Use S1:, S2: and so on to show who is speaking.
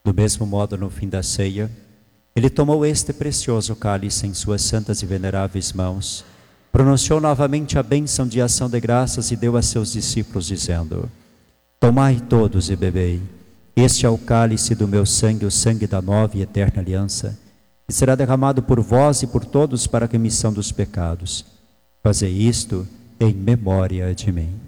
S1: Do mesmo modo, no fim da ceia, ele tomou este precioso cálice em suas santas e veneráveis mãos, pronunciou novamente a bênção de ação de graças e deu a seus discípulos, dizendo: Tomai todos e bebei. Este é o cálice do meu sangue, o sangue da nova e eterna aliança, que será derramado por vós e por todos para a remissão dos pecados. Fazei isto em memória de mim.